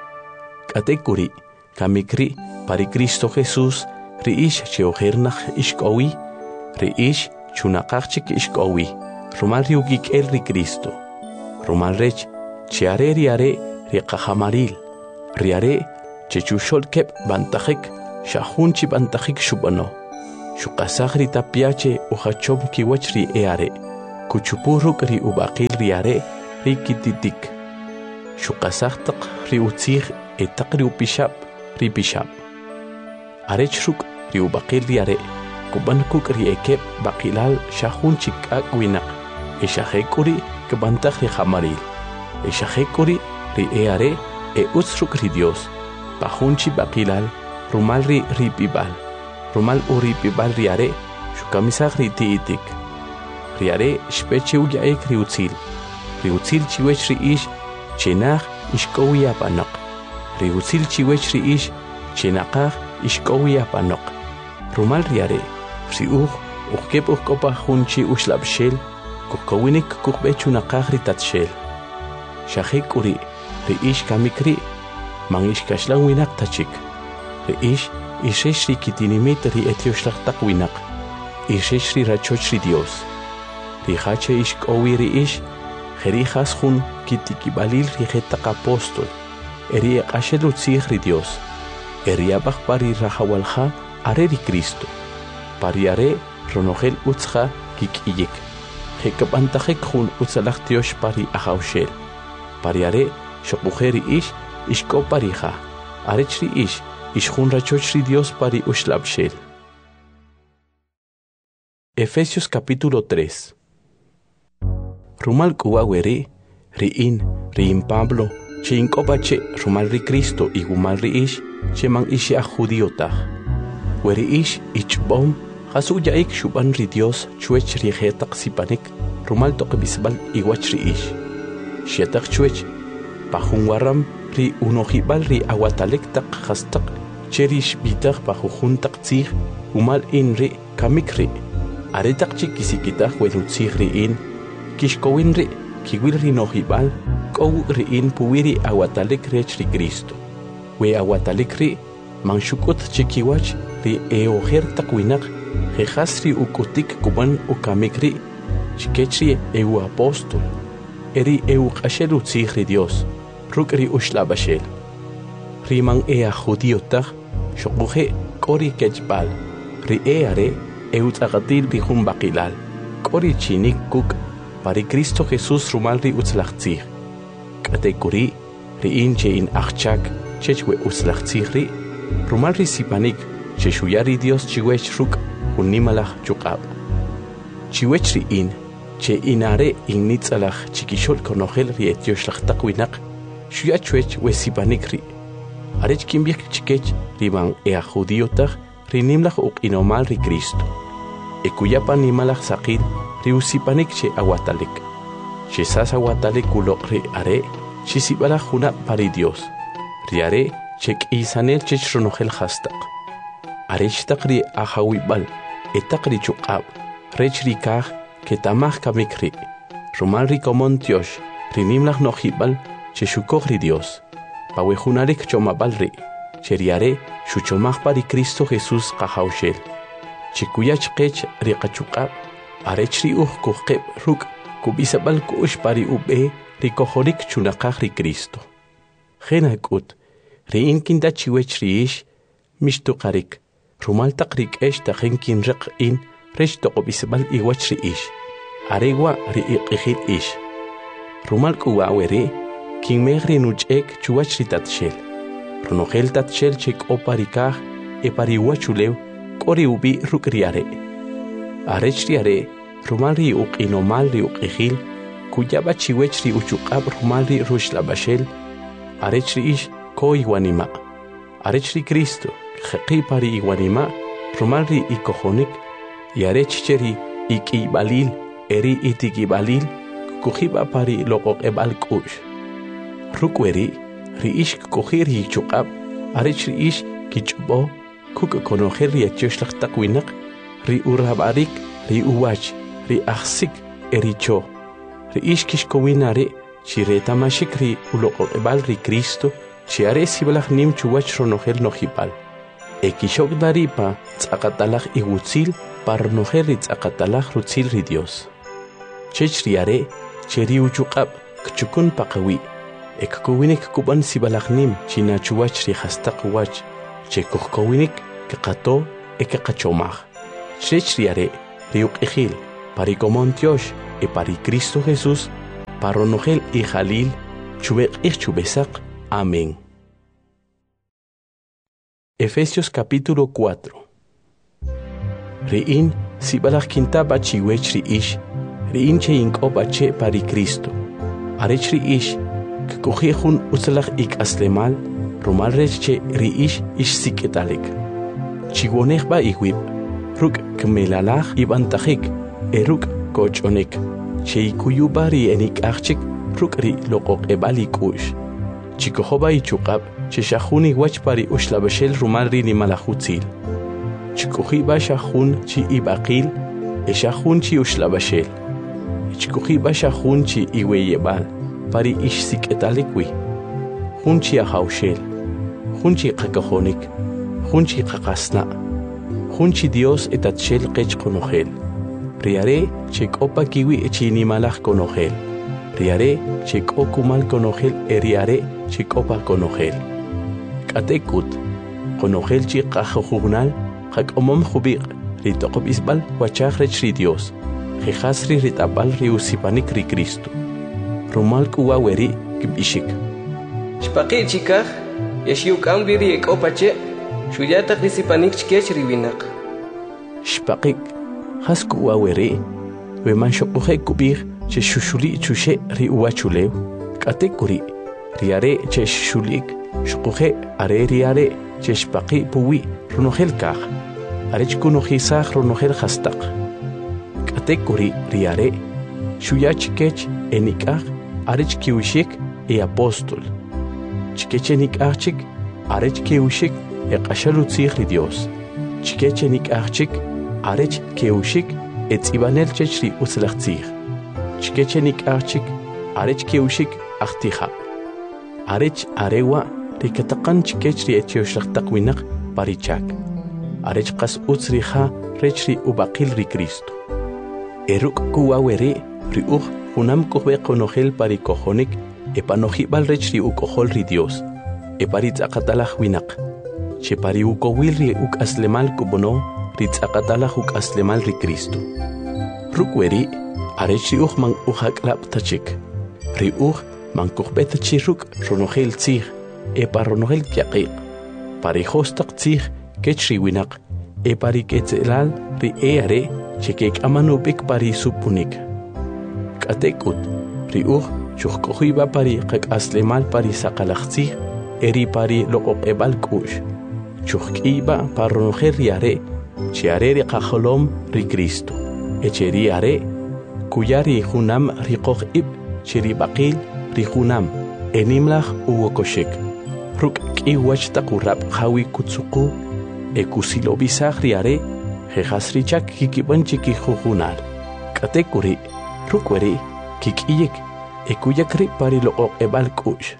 k'atekuri kamik ri pa ri Cristo Jesús ri ix che ojer naj ixk'owi ri ix chunaqaj chik ixk'owi rumal ri ukik'el ri Cristo rumal rech che are ri are ri qajamaril ri are che chuxol keb' b'antajik xa jun chi b'antajik xub'ano Shukasaq ri tapiache uhachom kiwach ri eare. Kuchupuruk ri ubaqil ri are ri kititik. Shukasaq taq ri utzig etaq ri upishap ri pishap. Arechruk ri ubaqil ri are. Kubankuk ri ekep baqilal shahun chikak winak. Eshahekuri kebantak ri hamaril. Eshahekuri ri eare e utsruk ri Dios. Pahunchi baqilal rumal ri ripibal. Rumal uripibal ri are shukamisak ri tiitik. Ri are shpeche uyaek ri utzil. Ri utzil chiwech ri ish chenach ishkowi apanok. Ri utzil chiwech ri ish chenakach ishkowi apanok. Rumal ri are ri uj ujkep ujkopa hunchi ushlabshel kukowinik kukbechu nakach ri tatshel. Shahek uri ri ish kamikri man ish kashlan winak tachik. Ri ish ishesh ri kitinimit ri etioshlach tak winak. Ishesh ri rachoch ri Dios. Ri hache ish kowi ri ish jerijas hun kitikibalil ri jetak apostol. Eri ekashel utzig ri Dios. Eri abach pari rahawalha are ri Cristo. Pari are ronogel utzha kikiyik. Jekabantajek hun utzalach Dios pari ahaushel. Pari are shokbujeri ish ishko parija. Arechri ish ish hun rachoch ri Dios pari ushlabshel. Efesios capítulo tres. Rumal kuwaweri, riin, riin Pablo, che inkopache rumal ri Cristo y gumal ri ish, che man ishi a judiotah. Weri ish ichbom, hasu yaik shuban ri Dios, chuech ri jetak sipanik, rumal toque bisbal iguach ri ish. Shetak chuech, pahun waram ri unojibal ri awatalek tak hastak, cherish bitak pahujun tak tzig, umal in ri kamikri. Aretak chikisikitak wenutzig ri in, kishkowin ri, kiwil ri nojibal, kow ri in puwiri awatalek rech ri Cristo. We awatalek ri, manshukut chikiwach ri eoher takwinak, jejas ri ukutik kuban ukamik ri, chikech ri eu apostol, eri eu kashel utzig ri Dios, ruk ri ushlabashel. Ri man ea judiotach, shokuje kori kechbal, ri eare, eu tzagatil ri jun bakilal, kori chinik kuk, pari Cristo Jesús rumal ri utzlachtzig. Katekuri, ri inche in achchak, chechwe utzlachtzig ri, rumal ri sipanik, cheshuyari Dios chiwech ruk, unimalach chukab. Chiwech ri in, che inare in nitzalach chikishol konogel ri etioshlachtak winak, shuya chwech we sipanik ri. Arech kimbiak chikech ri man ea judiotach, ri nimlach uk inomal ri Cristo. Ekuyapa nimalach sakil, ri usipanik che awatalek. Che sas awatalek ulok ri are, che sibala juna pari Dios. Ri are, che isanel che chronogel hastak. Are chtak ri ahawibal, etak ri chukab, rech ri kaj, ke tamach kamik ri. Rumal ri komon tiosh, ri nimlach nojibal, che shukog ri Dios. Pawejunarek chomabal ri, che ri are, shuchomach pari Cristo Jesús kahaushel. Chikuyach kech ri kachukab, arech ri uj kuhkeb ruk, kubisabal kush pari ube, ri kohorik chunakach ri Cristo. Genak ut, ri inkinda chiwech ri ish, mishtukarik, rumal takrik esh ta genkin rik in, resh tokobisabal iwach ri ish, aregwa ri iqihil ish. Rumal kuwaweri, kin megri nuchek chuwach ri tatshel. Runogel tatshel chek oparikaj, e pari wachulew, kori ubi ruk ri are. Arech ri are, rumal ri uq inomal ri uq ihil, kuyaba chiwech ri uchukab rumal ri rushlabashel, arech ri ish ko iwanima. Arech ri Cristo, jeqi pari iwanima, rumal ri ikohonik, y arech cheri ikibalil, eri itikibalil, kujiba pari loqoq ebal kush. Rukweri, ri ish kuhir hi chukab, arech ri ish kichbo, kuk konojer ri etioslach takwinak, ri urabarik, ri uwach, ri aksik, eri cho. Ri ish kishkowinare, chi retamashik ri uloqebal ri Cristo, chi are sibalach nim chuwach ronogel nojibal. E kishok daripa, tzakatalach iwutzil, par nogel ri tzakatalach rutzil ri Dios. Chech ri are, che ri uchukab, kchukun pakawi, e kukuwinik kuban sibalach nim, chi na chuwach ri hastak wach, che kukuwinik, kakato, e kakachomach. Chrech riare riuk ejil, pari comontiosh e pari Cristo Jesús, paronogel y jalil, chubek ich chubesak. Amén. Efesios capítulo cuatro. Rein sibalach kintaba chiwech riish, rein che inkoba che pari Cristo. Arech riish, que cogejun utzalach ik aslemal, romal rech che riish ish siketalik. Chigonech ba iwib, ruk kmelalach ibantajik, eruk kochonek, che ikuyubari enik achik, ruk ri lokok ebalik ush. Chikohoba ichukab, che shahuni wach pari ushlabashel rumal ri ni malachutzil. Chikohiba shahun chi ibakil, e shahun chi ushlabashel. Chikohiba shahun chi iweyebal, pari ish siketalikwi. Hun chi ahaushel, hun chi kakahonik, hun chi kakasna. Hun chi Dios etatshel kech konohel. Riare chek opa kiwi chi ni malach konohel. Riare chek okumal konohel e riare chek opa konohel. Katekut, konohel chi kajojugnal, hak omom jubik, ritokob isbal, wachach rech ri Dios, jejasri ritabal ri usipanik ri Cristo. Rumal kuwa weri kibishik. Shpaqi chikaj, yeshiuk amri ri ek opache, shuyatak risipanik chkech riwinak. Shpaqik, has kuwa weri, weman shokuhe kubir, che shushuli chushe ri uwachulew, katekuri, riare che shulik, shokuhe are riare, che shpaqi puwi, runohel kaj, arech kunohisaj runohel hastak. Katekuri riare, shuyach kech enikaj, arech kiwishik e apóstol. Chikechenik achik, arech kiwishik e qashalutzig ri Dios. Chikechenik achik, arech kiwishik e tzibanel chechri utzlachtzig. Chikechenik achik, arech kiwishik achtija. Arech arewa rikatakan chikechri etioshachtak winak parichak. Arech qas utzriha rechri ubaqil ri Cristo. Eruk kuwa weri riuj unam kuhbe konohel pari kojonik e panojibal rechri ukohol ri Dios. E parit akatalach winak. Che pari ukowil ri uk aslemal kubono rit akatalach uk aslemal ri Cristo. Ruk weri arechri uj man uhaklap tachik. Ri uj man kuhbe tachiruk ronohel tzig e paronohel kiaqiq. Pari hostak tzig kechri winak e pari ketzelal ri eare chekek amanubik pari supunik. Katekut ri uj chuhkohiba pari kak aslemal pari sakalachtzig eri pari lokok ebal kush. Chuhkiba paronohel riare chiare ri kajolom ri Cristo. Echeri are kuyari hunam ri koh ib cheri bakil ri hunam enimlach uwokoshek. Ruk kiwach takurap hawi kutsuku e kusilo bisag riare jejasrichak kikiban chikijujunal. Katekuri rukweri kikiyek e kuyakri pari look ebal kush.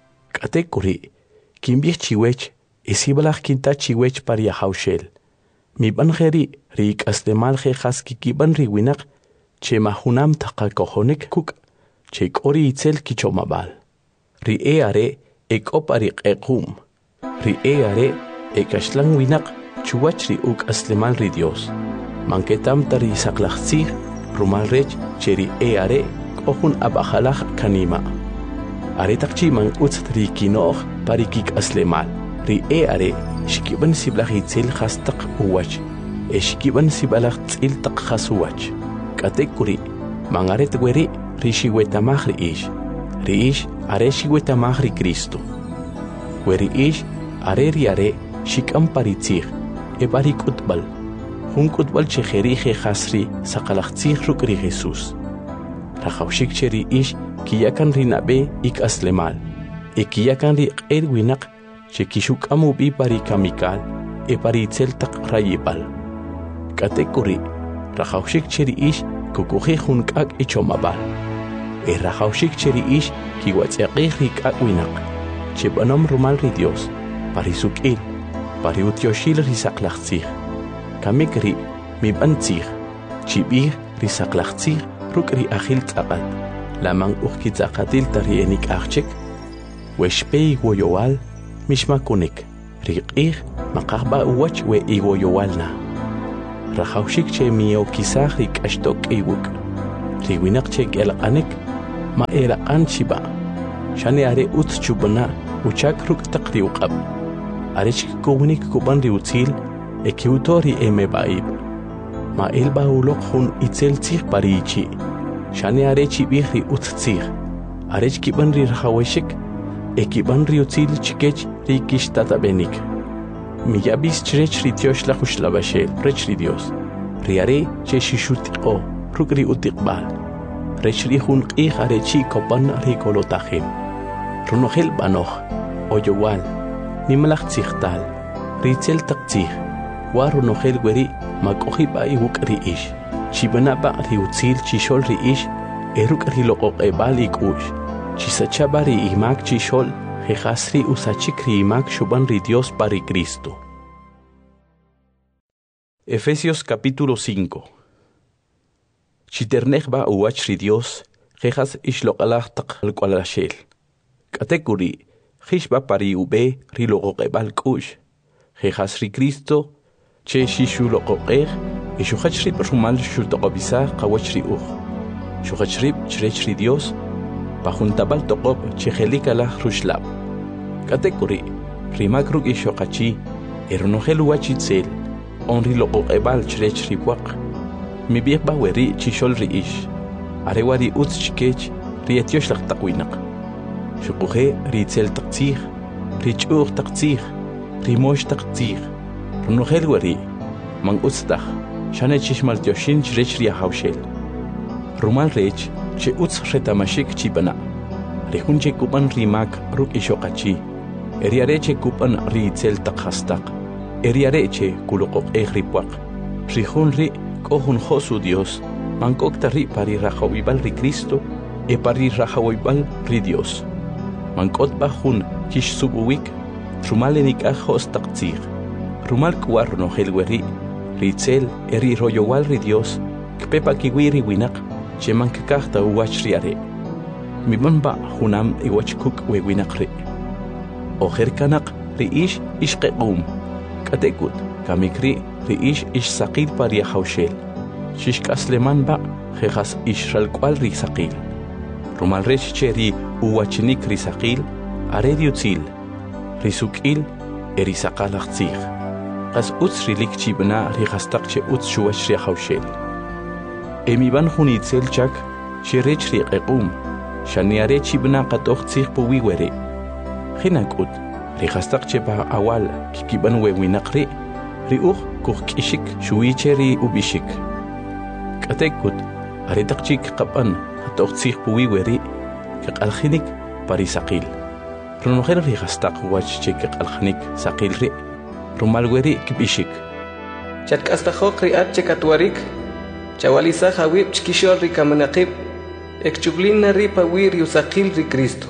Katekuri kimbich chiwech e sibalach kinta chiwech pari ahaushel. Mi banjeri rik aslemal jejas kikiban riwinak che mahunam takakohonik kuk che kori itzel kichomabal. Ri e are ek oparik ekum. Ri e are ek ashlang winak chuwach ri uk aslemal ri Dios. Manketam tari saklachtzig rumal rech cheri e are kohun abajalach kanima. Are takchi man utz ri kinoch parikik aslemal. Ri e are shikiban siblach itzel hastak uwach. E shikiban sibalach tzil tak hasuwach. Katekuri mangaret weri ri shiwetamach ri ish. Ri ish are shiwetamach ri Cristo. Weri ish are ri are shikam paritzig e parik utbal. Hun kutbal chejeri jejasri sakalachtzig ruk ri Jesús. Rajawshik cheri ish kiyakan ri nabe ik aslemal. E kiyakan ri qer winak chekishuk amubi pari kamikal e paritzel tak rayibal. Katekuri rajawshik cheri ish kukuji hun kak ichomabal. E rajawshik cheri ish kiwatzaqih ri kak winak. Chebanom rumal ri Dios parisukil pari utyoshil ri saklachtzig. Kamikri mi bantzig chibir ri saklachtzig ruk ri achil tzaqat. Lamang uj kitzaqatil tari enik achchek weshpei woyowal mishmakunik riqih maqahba uwach we iwoyowalna. Rajawshik che miyo kisaj rik ashtok iwuk. Riwinak che elqanek ma elqan chiba. Shani are ut chubana uchak ruk taqri uqab. Arechik kubunik kuban riutil ekiutori eme baib. Ma elba ulok hun itzel tzig parichi. Shani arechi bihri ut tzig. Arech kiban ri rajaweshik ekiban riutil chikech rikish tatabenik. Miyabis chrech ritiosh la khushlabashel rech ri Dios. Riare che shishutiko rukri utiqbal. Rech ri hun qih arechi kopan ri kolotahim. Runohel banoh oyowal nimlach tzigtal ritzel taqtzig waru nohel weri makohi ba iwuk ri ish chibana ba ri utzil chishol ri ish eruk ri loqoq ebal ikush chisachabari imak chishol jehasri usachik ri imak shuban ri Dios pari Cristo. Efesios capítulo cinco. Chiternech ba uwach ri Dios jejas ishloqalach taqalqalashel Katekuri, Hishba pari ube, riloqoqebal kush. Jejas ri Cristo, che shishuloqoqer, y shuhachrib rumal shutoqobisa qawachri uj. Shuhachrib chrech ri Dios, pajuntabal toqob chejelikala rushlab. Katekuri, rimakruk ishoqachi, eronogelu wachitzel, onriloqoqebal chrech ri waq. Mi biqba weri chishol ri ish. Arewari utz chikech, rietiosh laqtaqwinaq. Shukuhe ritzel taqtzig, richur taqtzig, rimosh taqtzig, runohel wari, man utzdach, shane chishmal tioshin chrech ria haushel. Rumal rech, che utz retamashik chibana, rehun che kupan rimak ruk ishokachi, eriare che kupan ritzel taqhastak, eriare che kulokok egripwak, rihun ri kohun josu Dios, man kokta ri pari rajawibal ri Cristo, e pari rajawibal ri Dios. Mankot bajun kish subuwik, rumal enik ajos taqtzig, rumal kuar no helweri, ritzel eri royowal ri Dios, kpepa kiwiri winak, che mankakahta uwach riare. Miban ba hunam iwach kuk we winak ri. Oher kanak ri ish ishqequm, katekut, kamikri ri ish ish saqil paria haushel, shishk asleman ba, jejas ishral kwal ri saqil. Rumal rech cheri uwachinik risaqil, arediutzil, risukil, erisaqalaqtzig. Qas utz rilik chibna rihastaqche utz shuwach rihawshel. Emiban hunitzel chak, shirech riqequm, shaniare chibna qatoqtzig puwi were. Hinakut, rihastaqche ba awal, kikiban wewinaqri, riuq kuqkishik shuwicheri ubishik. Katekut, aretaqchik qaban, toqtzig puwi weri qalkhinik pari saqil runohel ri gastaq wach che qalkhinik saqil ri rumal weri kibishik chatk'astajok ri'at chekatwarik chawalisa hawib chkishol ri kamanaqib ekchublina ri pawi ri usaqil ri Cristo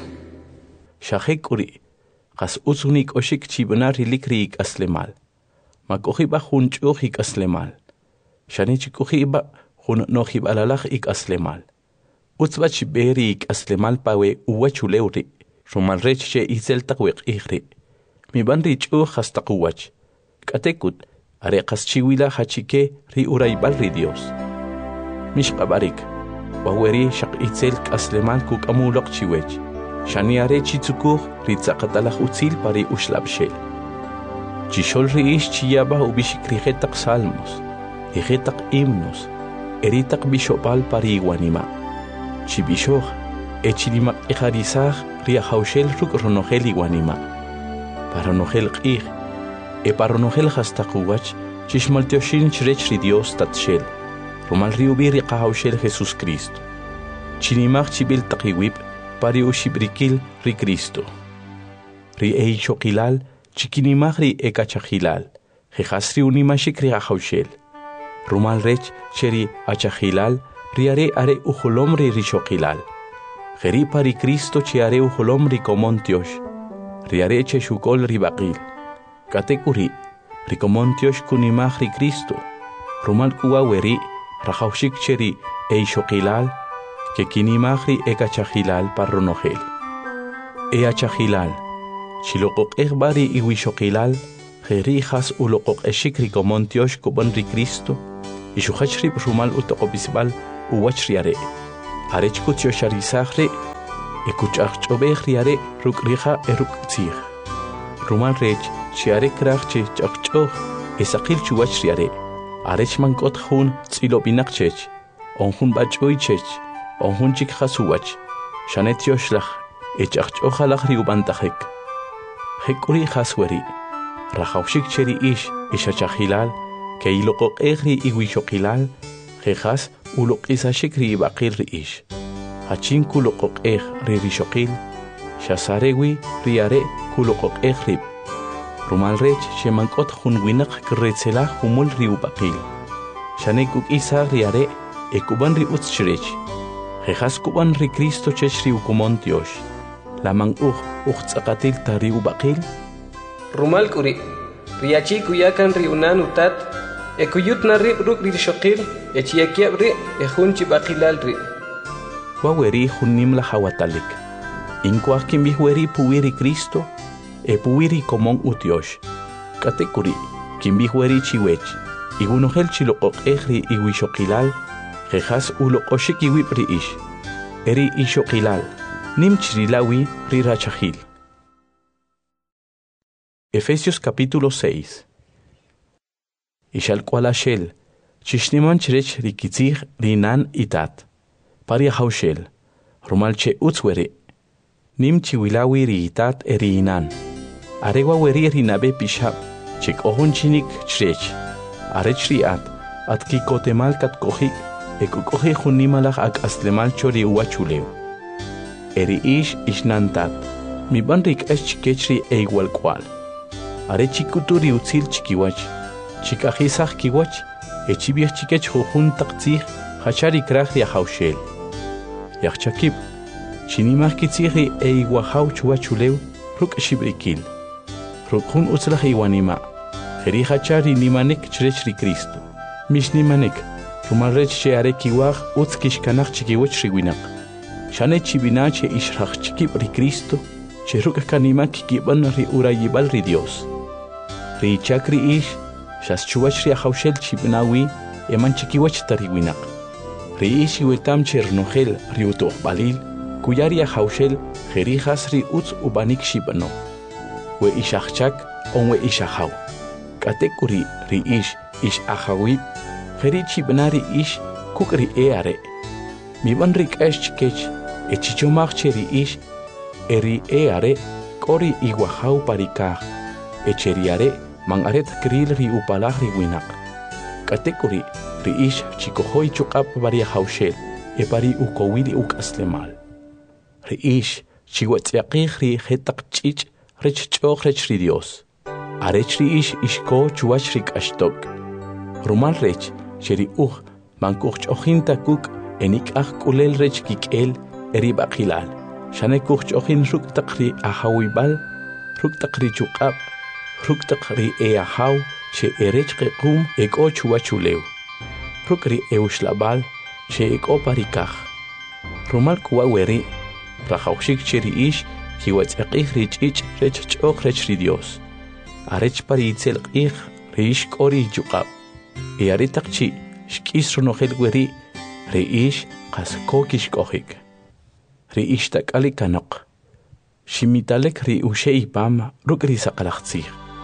shahik uri qas usunik oshik chibna rilik ri aslemal makohiba hunchuhik aslemal shani chikuhiba hun nohib alalakh ik aslemal Utzbach berik aslemal pawe uwachuleuri, rumal rech che izel taqwiq ihri. Mi ban rich u hastaquwach. Katekut, are qaschiwila hachike ri uraibal ri Dios. Mish qabarik, waweri shaq izel aslemal kuk amulok chiwech. Shani are chitsukur ri tzaqatalach utzil pari ushlabshel. Chishol ri ish chiyaba ubishik rijetaq salmos, rijetaq himnos, eritaq bishopal pari iwanima. Chibishoj, echilimak ejarizaj, ria haushel ruk ronogel iguanima. Para nogel qih, e para nogel hastakuwach, chishmaltioshin chrech ri Dios tatshel, romal riubiri qahaushel Jesús Cristo. Chinimaj chibil taqiwib, pari ushibrikil ri Cristo. Ri eichokilal, chikinimaj ri ekachajilal, jejasri unimashik ri haushel. Romal rech cheri achajilal, riare are ujolom ri rishokilal. Geri pari Cristo che are ujolom ri komontiosh. Riare che shukol ri baqil. Katekuri, ri komontiosh kunimaj ri Cristo. Rumal kuwa weri, rajaushik cheri e shokilal, que kinimaj ri ekachajilal parronogel. E achajilal, chilokok egbari iwishokilal, Jerijas uloqoq eshikri komontiosh kuban ri Cristo, ishuhachri rumal utoqobisbal uwachriare. Arech kutiosharizaje, ekuchachobehriare rukrija eruktzig. Rumal rech, chiare krachche chachchoh, esakil chuachriare. Arech mankot hun tzilobinakchech, onhun bachoichech, onhun chikhasuach, shanetioslach, echachchohalach riubantahek. Hekuri hasweri. Rajaushik cheri ish ishachahilal, que iloqoq egri iwishoqilal, jejas uloq isashikri ibaqil ri ish. Hachin kuloqoq eg ri rishoqil, shasarewi riare kuloqoq egrib. Rumal rech shemankot hunwinak kretzela humul ri ubaqil. Shanekuk isa riare ekuban ri utschrech. Jejas kuban ri Cristo chech ri ukumontiosh. Lamang uj uxtzaqatil tari ubaqil. Rumal kuri, riachi kuyakan riunan utat, ekuyut na rib ruk rishokil, echiakiab ri, ejun chibakilal ri. Waweri hunim la hawatalik. Inkwak kimbihweri puwiri Cristo, e puwiri komon utiosh. Katekuri, kimbihweri chiwech, igunohel chiloqok ejri iwishokilal, jejas uloqoshik iwip ri ish. Eri ishokilal, nim chirilawi ri rachahil. Efesios capítulo seis. Ishal kualashel, chishniman chirech rikitzig rinan itat. Paria haushel, rumalche utzwere. Nim chiwilawi riitat eriinan. Arewa weri rinabe pishab, chik ohun chinik chrech. Arech riat, at kikotemal kat kohik, ekukohe junimalach ak aslemal chori uachuleu. Eri ish ishnantat, mi banrik es chikechri e igual cual. Are chikuturi utzil chikiwach, chikajizaj kiwach, echibiach chikech jujun taktzig, hachari kraj ya haushel. Yachchakib, chinimaj kitzigri e iguajau chuachuleu, ruk shibrikil. Rukun utzlaj iwanima, jeri hachari nimanek chrechri Cristo. Mish nimanek, rumarech che are kiwaj utzkishkanaj chikiwach riwinak. Shane chibinache ishraj chikib ri Cristo, che ruk kanimak kikiban ri urayibal ri Dios. Ri chakri ish, shas chuwach ri haushel chibnawi, eman chikiwach tariwinak. Ri ish iwetam chernogel ri utoh balil, kuyari haushel jerijas ri utz ubanik shibano. We ishachchak on we ishahaw. Katekuri ri ish ish ahawib, jeri chibnari ish kukri eare. Miban rik esh chikech, echichomach ri ish, eri eare, kori iguahaw parikaj. Echeriare, mangaret kril ri upalaj ri winak. Katekuri, ri ish chikohoy chukap varia haushel, e pari ukowili uk aslemal. Ri ish chiwatziaqij ri hetak chich, rech choch rech ri Dios. Arech ri ish ishko chuach rik ashtok. Rumal rech, sheri uj, mankuch chochin takuk, enik aj kulel rech kikel, eri bakilal. Shane kuch chochin ruk takri ahawibal, ruk takri chukap, ruk takri eahaw, che erech qequm eko chuachuleu. Ruk ri eushlabal, che eko parikaj. Rumal kuwa weri, rajaushik cheri ish, kiwatziaqij ri chich rech choch rech ri Dios. Arech paritzel qij ri ish kori chukap. E aritakchi, shkis runogel weri, ri ish qasko kishkohik. Ri ish takali kanok. Shimitalek ri ushei pam ruk ri saqalaqtzig.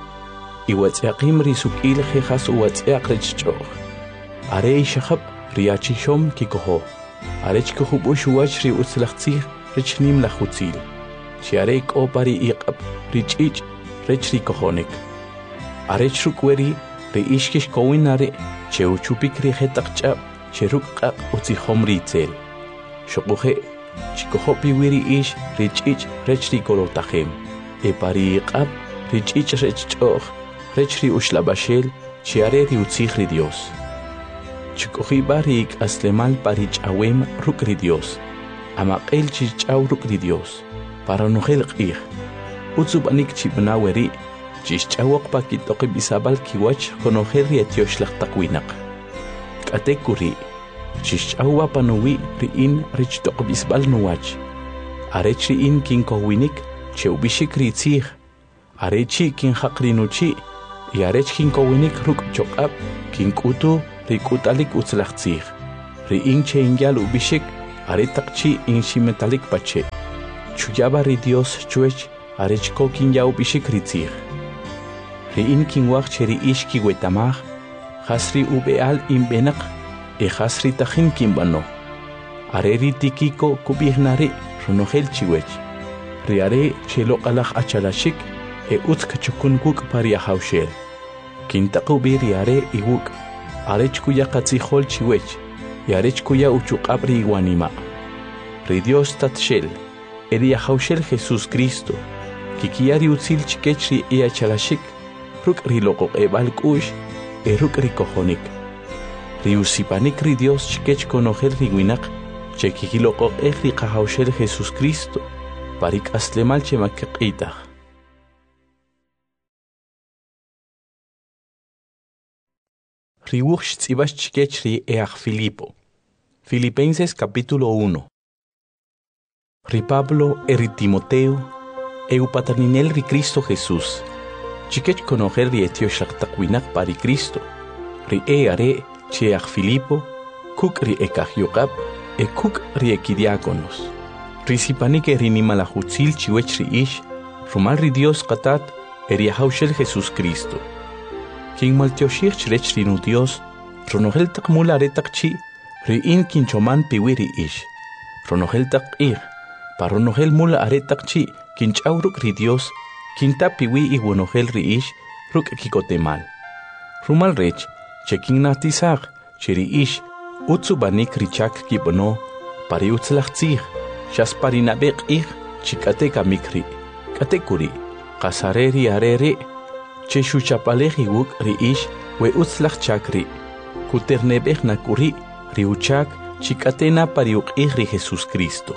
Iwatziaqim ri sukil jejas uwatziaq rech choch. Are ishahab ri achishom kikoho. Arech kuhub ushuach ri utzlaqtzig rech nim lachutzil. Shiarek o pari iqab ri chich rech ri kohonik. Arech ruk weri ri ishkish kowinare che uchupik ri jetaqchab che ruk qaq utzihom ri tzel. Shokuhe chikohopi wiri ish ri chich rech ri kolotajem. E pari iqab ri chich rech choch rech ri ushlabashel chiare ri utzig ri Dios. Chikohi bari ik aslemal pari chawem ruk ri Dios. Amaqel chichaw ruk ri Dios. Para nogel qij. Utzubanik chibna weri chichawak pakitoqi bisabal kiwach konogel ri etioshlag takwinak. Katekuri chichawa panuwi riin rich toqbisbal nuwach. Arech riin kin kowinik cheubishik ritzig. Arechi kin haqrinuchi yarech kinkowinik ruk chok'ab kinkutu rikutalik utzlachtzij ri inche ingyal ubishik aretaqchi inshimetalik pache chuyaba ri Dios chuech arechko kinya ubishik ritzij ri in kinwaq cheri ish kiwetamaj hasri ubeal imbenaq e hasri tajin kimbano areri tikiko kubihnari runojel chiwech riare cheloqalaj achalashik e utzkachukun kuk paria haushel kintaqu bi riare iwuk arechkuya qatzijol chiwech yarechkuya uchuqabri iwanima ri Dios tatshel eri haushel Jesús Cristo kikiyari utzil chikechri e achalashik ruk riloqoq ebal kush e ruk rikojonik ri usipanik ri Dios chikech konojel riwinaq chekikiloqoq e riqahaushel Jesús Cristo parik aslemal chemakqitaq Riwux tzibas chikechri each Filipo. Filipenses capítulo uno. Ri Pablo eri Timoteo, eu pataninel ri Cristo Jesús. Chikech conocer ri etio shaktakwinak pari Cristo. Ri e are cheach Filipo, kuk ri ekach yokab, e kuk ri ekidiakonos. Ri sipanik eri nimalahutzil chiwech ri ish, rumal ri Dios qatat eri haushel Jesús Cristo. King maltioshir chrech rinu Dios, ronogel tak mula retakchi, ri in kinchoman piwiri ish. Ronogel tak ir, paronogel mula aretakchi, kinchauruk ri Dios, kinta piwi iwonogel ri ish, ruk kikotemal. Rumal rech, cheking natizag, cheri ish, utsubanik richak kibono, pari utzlachtzig, shas parinabek ir, chikateka mikri, katekuri, kasareri arere, Cheshu chapaleji wuk ri ish we utzlach chakri. Kuternebech nakuri ri uchak chikatena pariuk ri Jesús Cristo.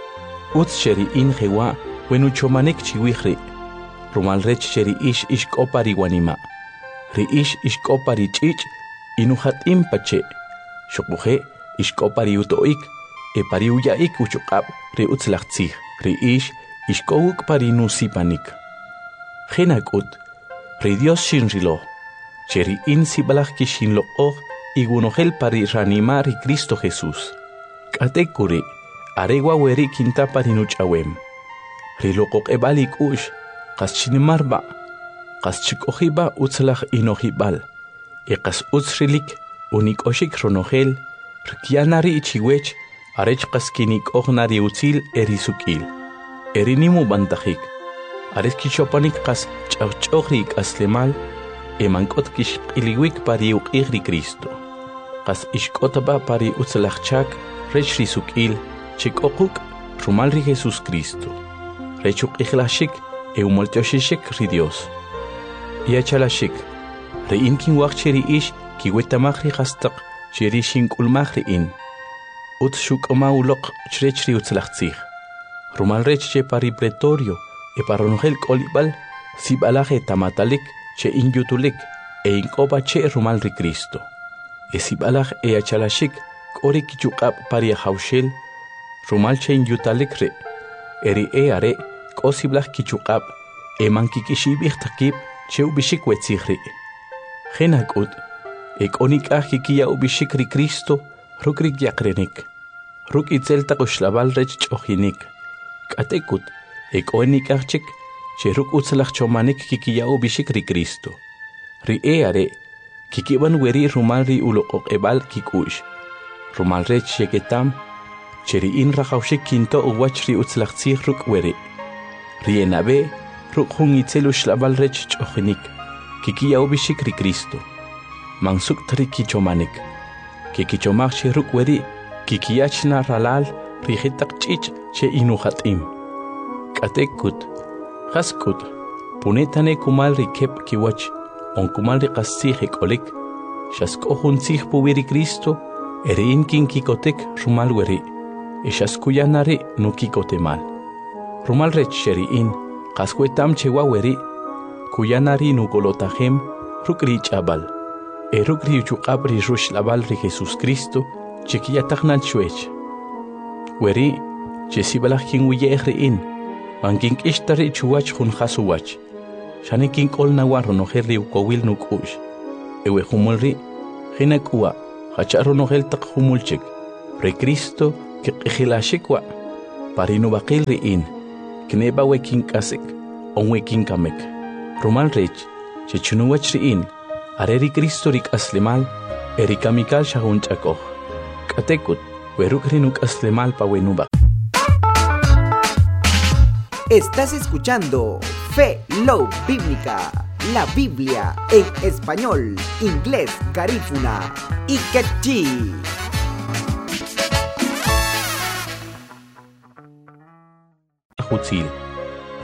Utz cheri in jewa wenuchomanek chiwihri. Rumal rech cheri ish ishkopari wanima. Ri ish ishkopari chich inuhat impache. Shokbuhe ishkopari utoik e pari uyaik uchukab ri utzlach tzig. Ri ish ishkowuk pari nusipanik. Genakut Ri Dios shinrilo, cheri in sibalach kishinlo og igunogel pari ranima ri Cristo Jesús. Katekuri, aregua weri kinta parinuchawem. Ri loqok ebalik ush, kas chinimarba, kas chikohiba utzlach inohibal, e kas utzrilik unik oshik ronogel, rikianari ichiwech, arech kas kinik ognari utzil erisukil. Erinimu bantajik. Ares kishopanik kas chawchogrik aslemal emankot kish iliwik pari uqigri Cristo. Kas ishkotaba pari utzlachchak rech risukil chikokuk rumalri Jesús Cristo. Rechuk iglashik eumoltioshishik ri Dios. Iachalashik re inkin wachcheri ish kiwetamagri hastak cheri shinkulmagri in. Utshuk omauloq chrechri utzlachtzig. Rumal rechche pari pretorio e paronogel kolibal sibalaje tamatalik che inyutulik e inkoba che rumal ri Cristo. E sibalaj e achalashik kori kichukab paria haushel rumal che inyutalik re. Eri e are kosiblaj kichukab e mankikishibih takib che ubishik wetzigri. Genakut e konik ah kikia ubishik ri Cristo rukrik yakrenik. Ruk itzel takushlabal rech chohinik. Katekut Ek oenik achik, cheruk utzlach chomanik kikiyao bishik ri Cristo. Ri eare, kikiban weri rumal ri ulokok ebal kikush. Rumal rech sheketam, cheri in rachaushik kinto uwach ri utzlach tzich ruk weri. Ri enabe, ruk hung itzelu shlabal rech chochinik, kikiyao bishik ri Cristo. Mansuk tri kichomanik. Kikichomach cheruk weri, kikiyachna ralal, ri hitak chich che inuhatim. Katekut, Haskut, Punetane kumal rikep kiwach, on kumal rikasih ekolik, Shaskohun sich puwiri Cristo, erein kin kikotek rumal weri, e shaskuyanare no kikotemal. Rumal rech sheriin, kaskuetam chewa weri, kuyanari no golotahem, rukri chabal, e rukri uchukabri rush labal ri Jesús Cristo, chekiyataknal chuech. Weri, chesibalach kin wiye in. Manking ishtari chuwach hun hasuwach. Shanikin kol nawarro no herri ukowil nuk ush. Ewe humulri, hinak ua, hacharo no hel tak humulchik. Pre Cristo que ejilashikwa. Parino bakil riin, kneba wekin kasik, on wekin kamek. Rumal rech, chechunuwach riin, areri Cristo rik aslimal, erikamikal shahun chakoh. Katekut, werukrinuk aslimal pa wenuba. Estás escuchando Fe Love Bíblica, la Biblia en español, inglés, garífuna y quechí. Hutzil.